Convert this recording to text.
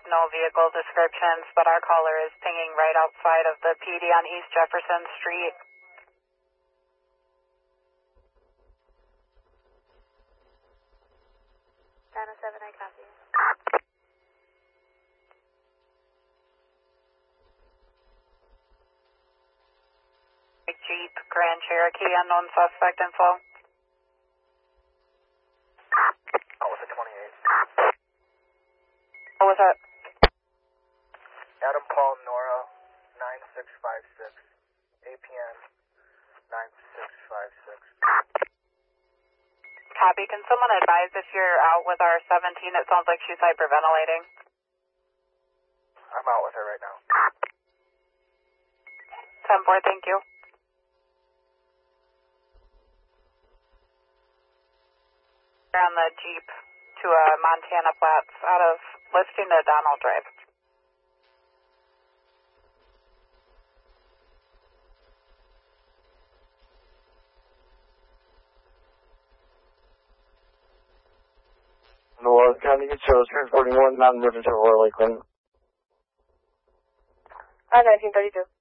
no vehicle descriptions, but our caller is pinging right outside of the PD on East Jefferson Street. Donna 7, I copy. Jeep, Grand Cherokee, unknown suspect info. Out with the 28. What was that? Adam Paul Nora 9656. APN 9656. Copy. Can someone advise if you're out with our 17? It sounds like she's hyperventilating. I'm out with her right now. 10-4, thank you. We're on the Jeep to Montana Flats out of Listing to Donald Drive. Noah County, it shows 41, non-emergency Aurora Lakeland. 1932.